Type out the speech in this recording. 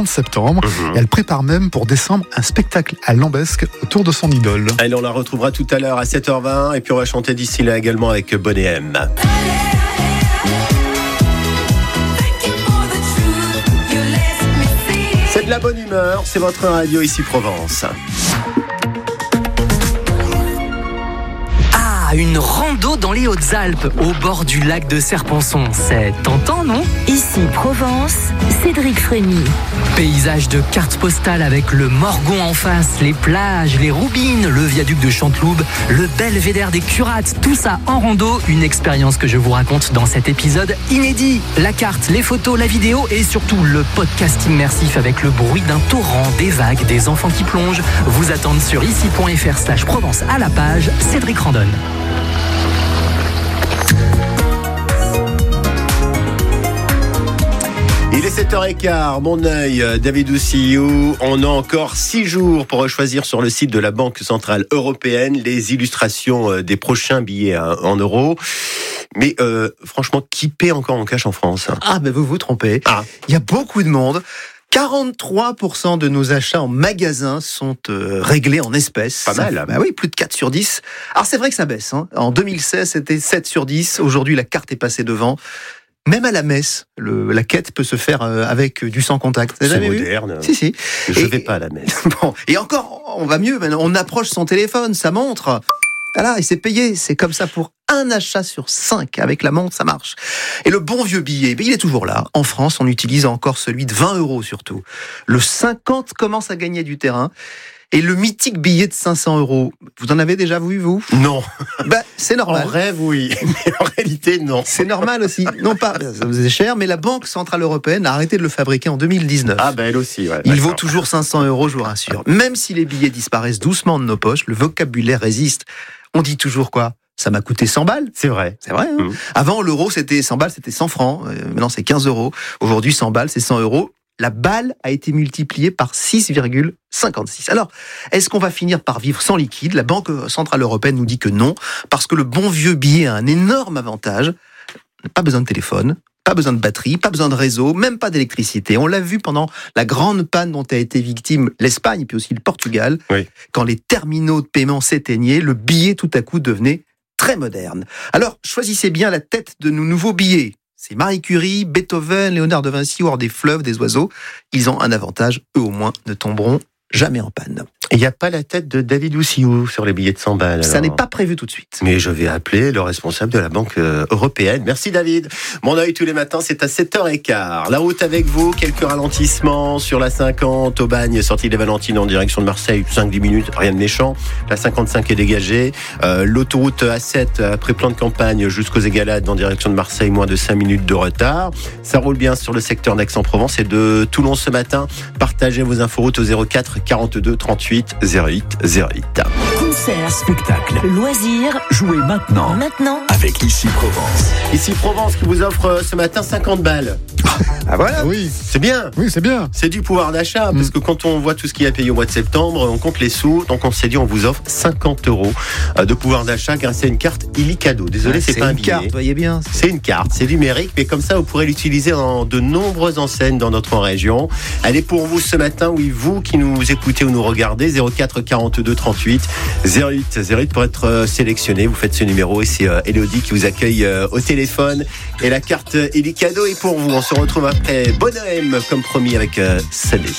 30 septembre. Et elle prépare même pour décembre un spectacle à Lambesc autour de son idole. Allez, on la retrouvera tout à l'heure à 7h20 et puis on va chanter d'ici là également avec Bonnet M. C'est de la bonne humeur, c'est votre radio ici Provence. Une rando dans les Hautes-Alpes, au bord du lac de Serponçon. C'est tentant, non ? Ici Provence, Cédric Frémy. Paysage de cartes postales avec le Morgon en face, les plages, les Roubines, le viaduc de Chanteloube, le belvédère des Curates, tout ça en rando. Une expérience que je vous raconte dans cet épisode inédit. La carte, les photos, la vidéo et surtout le podcast immersif avec le bruit d'un torrent, des vagues, des enfants qui plongent vous attendent sur ici.fr/Provence à la page Cédric Randonne. Il est 7h15, mon œil, David Oussillou. On a encore 6 jours pour choisir sur le site de la Banque Centrale Européenne les illustrations des prochains billets en euros. Mais franchement, qui paie encore en cash en France ? Ah, ben vous vous trompez. Il y a beaucoup de monde. 43% de nos achats en magasin sont réglés en espèces. Pas mal. Bah oui, plus de 4 sur 10. Alors c'est vrai que ça baisse. En 2016, c'était 7 sur 10. Aujourd'hui, la carte est passée devant. Même à la messe, la quête peut se faire avec du sans contact. C'est moderne. Si. Je ne vais pas à la messe. Bon, et encore, on va mieux. Maintenant, on approche son téléphone, sa montre. Voilà, et c'est payé. C'est comme ça pour un achat sur 5. Avec la montre, ça marche. Et le bon vieux billet, il est toujours là. En France, on utilise encore celui de 20 € surtout. Le 50 commence à gagner du terrain. Et le mythique billet de 500 €, vous en avez déjà vu, vous ? Non. C'est normal. En rêve, oui. Mais en réalité, non. C'est normal aussi. Non pas, ça vous est cher, mais la Banque Centrale Européenne a arrêté de le fabriquer en 2019. Ah elle aussi, ouais. Il vaut toujours 500 €, je vous rassure. Même si les billets disparaissent doucement de nos poches, le vocabulaire résiste. On dit toujours quoi ? Ça m'a coûté 100 balles. C'est vrai. C'est vrai. Avant, l'euro, c'était 100 balles, c'était 100 francs. Maintenant, c'est 15 €. Aujourd'hui, 100 balles, c'est 100 €. La balle a été multipliée par 6,56. Alors, est-ce qu'on va finir par vivre sans liquide ? La Banque Centrale Européenne nous dit que non, parce que le bon vieux billet a un énorme avantage. Pas besoin de téléphone, pas besoin de batterie, pas besoin de réseau, même pas d'électricité. On l'a vu pendant la grande panne dont a été victime l'Espagne, puis aussi le Portugal. Oui. Quand les terminaux de paiement s'éteignaient, le billet tout à coup devenait très moderne. Alors, choisissez bien la tête de nos nouveaux billets. C'est Marie Curie, Beethoven, Léonard de Vinci ou alors des fleuves, des oiseaux. Ils ont un avantage, eux au moins ne tomberont jamais en panne. Il n'y a pas la tête de David Oussillou sur les billets de 100 balles. Ça n'est pas prévu tout de suite. Mais je vais appeler le responsable de la Banque Européenne. Merci David. Mon œil tous les matins, c'est à 7h15. La route avec vous, quelques ralentissements sur la 50, Aubagne, sortie des Valentines en direction de Marseille, 5-10 minutes, rien de méchant. La 55 est dégagée. L'autoroute A7, après plan de campagne jusqu'aux Égalades en direction de Marseille, moins de 5 minutes de retard. Ça roule bien sur le secteur d'Aix-en-Provence et de Toulon ce matin. Partagez vos inforoutes au 04 42 38 08 08. Concert, spectacle, Loisirs, jouez maintenant avec Ici Provence. Ici Provence qui vous offre ce matin 50 balles. Ah voilà. Oui, C'est bien. oui, c'est bien. C'est du pouvoir d'achat, parce que quand on voit tout ce qui a payé au mois de septembre, on compte les sous, donc on s'est dit on vous offre 50 € de pouvoir d'achat grâce à une carte illicadeau. Désolé, c'est pas un une billet. carte, voyez bien. C'est une carte, c'est numérique, mais comme ça vous pourrez l'utiliser dans de nombreuses enseignes dans notre région. Elle est pour vous ce matin, oui, vous qui nous écoutez ou nous regardez, 04 42 38 08 08 pour être sélectionné. Vous faites ce numéro et c'est Elodie qui vous accueille au téléphone. Et la carte illicadeau est pour vous. On se retrouve après Bonnet M comme promis avec Salé.